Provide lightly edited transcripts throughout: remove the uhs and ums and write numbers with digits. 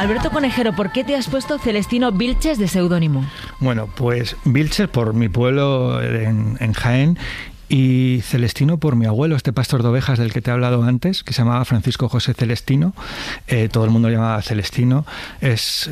Alberto Conejero, ¿por qué te has puesto Celestino Vilches de seudónimo? Bueno, pues Vilches por mi pueblo en Jaén, y Celestino por mi abuelo, este pastor de ovejas del que te he hablado antes, que se llamaba Francisco José Celestino. Todo el mundo lo llamaba Celestino. Es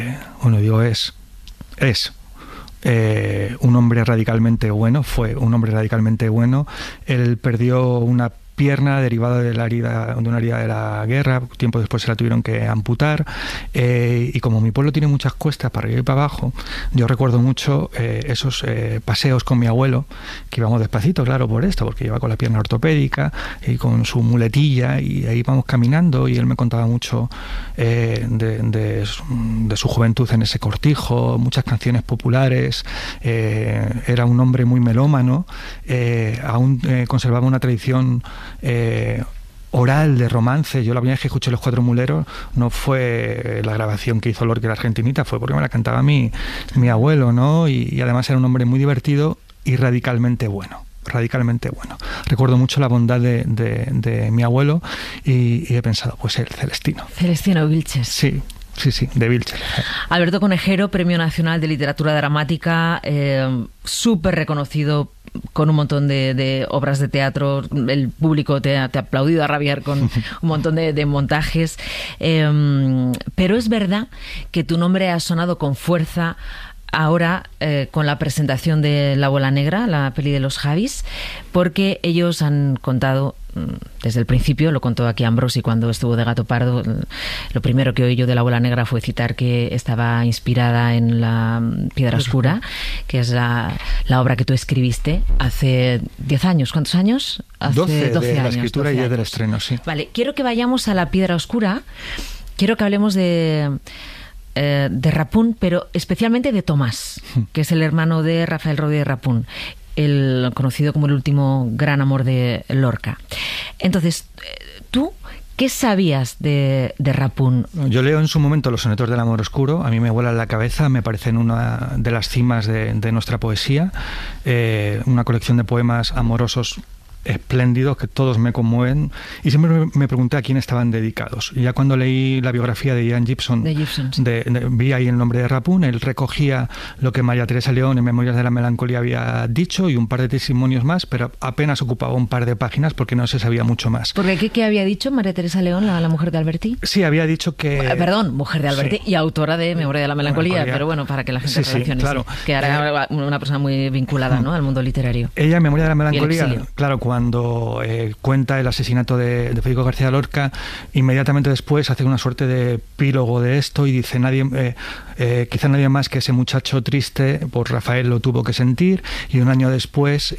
un hombre radicalmente bueno, fue un hombre radicalmente bueno. Él perdió una pierna derivada de una herida de la guerra. Tiempo después se la tuvieron que amputar, y como mi pueblo tiene muchas cuestas para arriba y para abajo, yo recuerdo mucho esos paseos con mi abuelo, que íbamos despacito, claro, por esto, porque iba con la pierna ortopédica y con su muletilla, y ahí íbamos caminando, y él me contaba mucho de su juventud en ese cortijo, muchas canciones populares. Era un hombre muy melómano, aún conservaba una tradición oral de romance. Yo la primera vez que escuché Los Cuatro Muleros no fue la grabación que hizo Lorca, la argentinita, fue porque me la cantaba mi abuelo, ¿no? Y además era un hombre muy divertido y radicalmente bueno. Recuerdo mucho la bondad de mi abuelo, y he pensado, pues el Celestino. Celestino Vilches. Sí, de Vilches. Alberto Conejero, Premio Nacional de Literatura Dramática, súper reconocido, con un montón de obras de teatro. El público te ha aplaudido a rabiar con un montón de montajes. Pero es verdad que tu nombre ha sonado con fuerza ahora con la presentación de La Bola Negra, la peli de los Javis, porque ellos han contado desde el principio, lo contó aquí Ambrosi cuando estuvo de Gato Pardo. Lo primero que oí yo de La Bola Negra fue citar que estaba inspirada en La Piedra Oscura, que es la obra que tú escribiste hace 10 años. ¿Cuántos años? Hace 12 de años, la escritura 12 y años. del estreno, sí. Vale, quiero que vayamos a La Piedra Oscura. Quiero que hablemos de Rapún, pero especialmente de Tomás, que es el hermano de Rafael Rodríguez Rapún, el conocido como el último gran amor de Lorca. Entonces, ¿tú qué sabías de Rapún? Yo leo en su momento los sonetos del amor oscuro. A mí me vuelan la cabeza, me parecen una de las cimas de nuestra poesía, una colección de poemas amorosos espléndidos que todos me conmueven, y siempre me pregunté a quién estaban dedicados. Y ya cuando leí la biografía de Ian Gibson, vi ahí el nombre de Rapún. Él recogía lo que María Teresa León en Memorias de la Melancolía había dicho y un par de testimonios más, pero apenas ocupaba un par de páginas porque no se sabía mucho más. ¿Porque qué había dicho María Teresa León, la mujer de Alberti? Sí, había dicho que... Perdón, mujer de Alberti, sí, y autora de Memoria de la Melancolía, pero bueno, para que la gente relacione, claro. Que era una persona muy vinculada, ¿no?, al mundo literario. Ella en Memoria de la Melancolía, claro, cuando cuenta el asesinato de Federico García Lorca, inmediatamente después hace una suerte de epílogo de esto y dice: quizá nadie más que ese muchacho triste, pues Rafael lo tuvo que sentir, y un año después,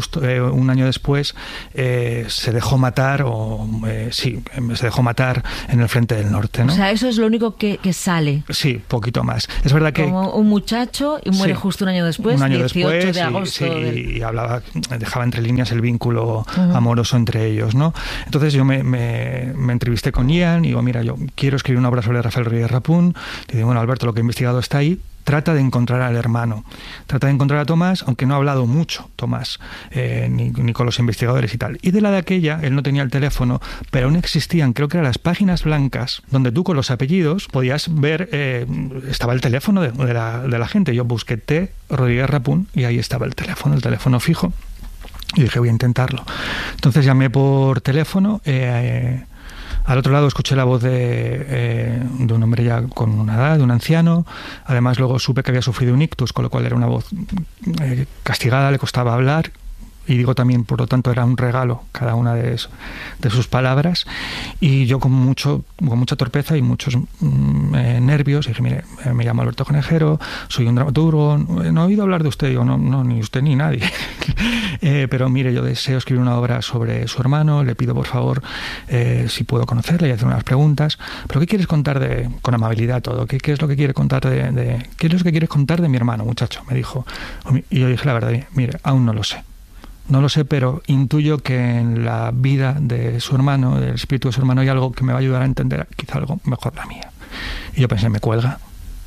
se dejó matar, se dejó matar en el frente del norte, ¿no? O sea, eso es lo único que sale. Sí, poquito más. Es verdad que... Como un muchacho, y muere justo un año después, un año 18 después, de agosto. Y hablaba, dejaba entre líneas el vínculo amoroso entre ellos, ¿no? Entonces yo me entrevisté con Ian y digo: mira, yo quiero escribir una obra sobre Rafael Rodríguez Rapún. Y digo: bueno, Alberto, lo que he investigado está ahí. Trata de encontrar al hermano, trata de encontrar a Tomás, aunque no ha hablado mucho Tomás, ni con los investigadores y tal. Y de aquella, él no tenía el teléfono, pero aún existían, creo que eran las páginas blancas, donde tú con los apellidos podías ver, estaba el teléfono de la gente. Yo busqué T. Rodríguez Rapún y ahí estaba el teléfono fijo, y dije: voy a intentarlo. Entonces llamé por teléfono. Al otro lado escuché la voz de un hombre ya con una edad, de un anciano. Además luego supe que había sufrido un ictus, con lo cual era una voz castigada, le costaba hablar. Y digo también, por lo tanto, era un regalo cada una de sus palabras. Y yo con mucha torpeza y muchos nervios dije: mire, me llamo Alberto Conejero, soy un dramaturgo, no he oído hablar de usted. Digo: no, ni usted ni nadie. Pero mire, yo deseo escribir una obra sobre su hermano, le pido por favor si puedo conocerle y hacer unas preguntas. ¿Pero qué quieres contar con amabilidad todo? ¿Qué es lo que quiere contar qué es lo que quieres contar de mi hermano, muchacho? Me dijo. Y yo dije la verdad: mire, aún no lo sé. No lo sé, pero intuyo que en la vida de su hermano, del espíritu de su hermano, hay algo que me va a ayudar a entender quizá algo mejor la mía. Y yo pensé: me cuelga.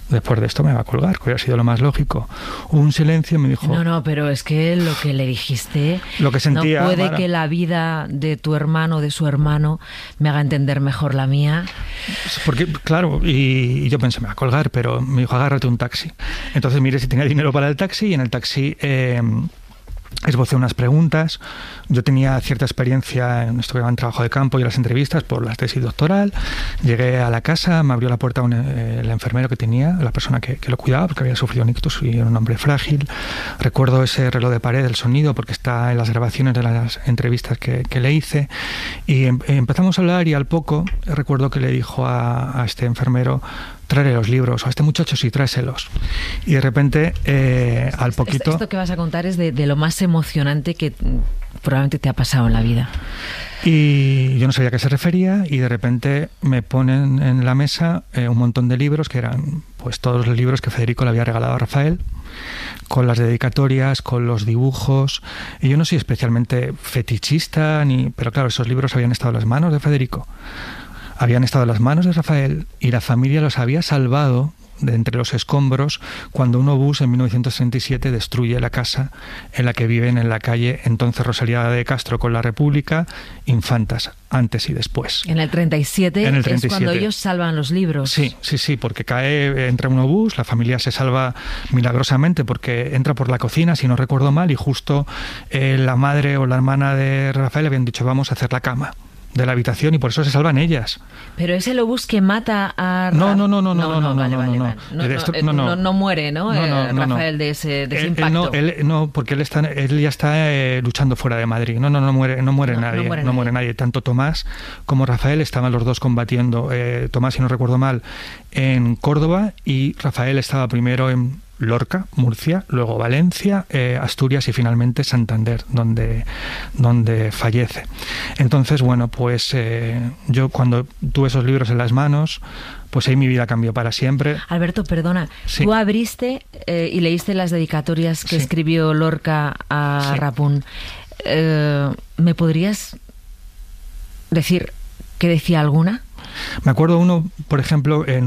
después de esto me va a colgar, que hubiera sido lo más lógico. Hubo un silencio y me dijo... No, pero es que lo que le dijiste... Lo que sentía... No puede que la vida de tu hermano, de su hermano, me haga entender mejor la mía. Porque, claro, y yo pensé, me va a colgar, pero me dijo, agárrate un taxi. Entonces miré si tenía dinero para el taxi, y en el taxi... esbocé unas preguntas. Yo tenía cierta experiencia en esto que llaman trabajo de campo y en las entrevistas por la tesis doctoral. Llegué a la casa, me abrió la puerta el enfermero que tenía, la persona que lo cuidaba, porque había sufrido un ictus y era un hombre frágil. Recuerdo ese reloj de pared, el sonido, porque está en las grabaciones de las entrevistas que le hice. Y empezamos a hablar, y al poco recuerdo que le dijo a este enfermero: tráele los libros, o a este muchacho sí, tráeselos. Y de repente, al poquito... Esto que vas a contar es de lo más emocionante que probablemente te ha pasado en la vida. Y yo no sabía a qué se refería, y de repente me ponen en la mesa un montón de libros, que eran pues todos los libros que Federico le había regalado a Rafael, con las dedicatorias, con los dibujos. Y yo no soy especialmente fetichista, pero claro, esos libros habían estado en las manos de Federico. Habían estado en las manos de Rafael, y la familia los había salvado de entre los escombros cuando un obús en 1937 destruye la casa en la que viven en la calle entonces Rosalía de Castro con la República, Infantas, antes y después. En el 37, es cuando ellos salvan los libros. Sí, porque entra un obús, la familia se salva milagrosamente porque entra por la cocina, si no recuerdo mal, y justo la madre o la hermana de Rafael habían dicho: vamos a hacer la cama de la habitación, y por eso se salvan ellas. Pero es el obús que mata a... No, no muere, ¿no? Rafael de ese impacto. No, porque él ya está luchando fuera de Madrid. No muere nadie. Tanto Tomás como Rafael estaban los dos combatiendo. Tomás, si no recuerdo mal, en Córdoba, y Rafael estaba primero en Lorca, Murcia, luego Valencia, Asturias y finalmente Santander, donde fallece. Entonces, bueno, pues yo cuando tuve esos libros en las manos, pues ahí mi vida cambió para siempre. Alberto, perdona, sí. Tú abriste y leíste las dedicatorias que escribió Lorca a Rapun. ¿Me podrías decir qué decía alguna? Me acuerdo uno, por ejemplo, en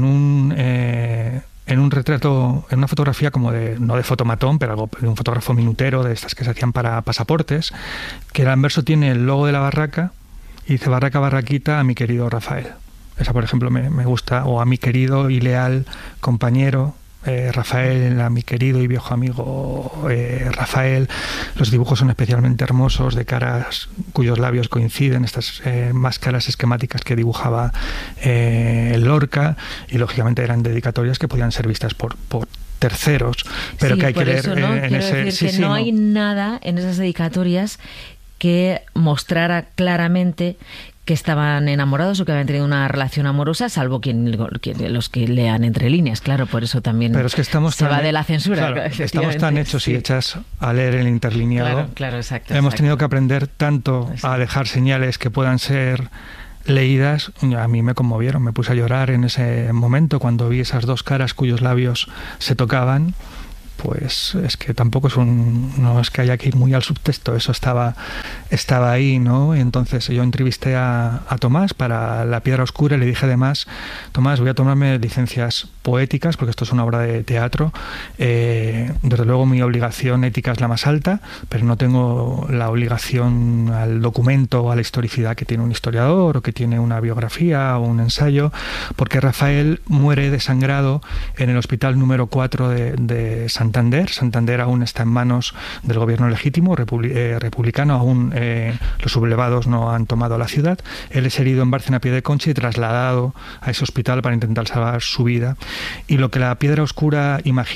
un retrato, en una fotografía como no de fotomatón, pero algo de un fotógrafo minutero, de estas que se hacían para pasaportes, que el anverso tiene el logo de la barraca y dice: barraca, barraquita, a mi querido Rafael. Esa, por ejemplo, me gusta. O a mi querido y leal compañero Rafael, a mi querido y viejo amigo Rafael. Los dibujos son especialmente hermosos, de caras cuyos labios coinciden, estas máscaras esquemáticas que dibujaba Lorca, y lógicamente eran dedicatorias que podían ser vistas por terceros, pero que hay que leer eso, ¿no? en ese... Decir que no hay nada en esas dedicatorias que mostrara claramente que estaban enamorados o que habían tenido una relación amorosa, salvo los que lean entre líneas, claro, por eso también pero es que va de la censura. Claro, estamos tan hechos y hechas a leer el interlineado. Claro, exacto. Hemos tenido que aprender tanto a dejar señales que puedan ser leídas. A mí me conmovieron, me puse a llorar en ese momento cuando vi esas dos caras cuyos labios se tocaban. Pues es que tampoco no es que haya que ir muy al subtexto, eso estaba ahí, ¿no? Y entonces yo entrevisté a Tomás para La Piedra Oscura y le dije además: Tomás, voy a tomarme licencias poéticas porque esto es una obra de teatro, desde luego mi obligación ética es la más alta, pero no tengo la obligación al documento o a la historicidad que tiene un historiador o que tiene una biografía o un ensayo, porque Rafael muere desangrado en el hospital número 4 de Santander. Santander aún está en manos del gobierno legítimo republicano, aún los sublevados no han tomado la ciudad. Él es herido en Bárcena Pie de Concha y trasladado a ese hospital para intentar salvar su vida. Y lo que La Piedra Oscura imagina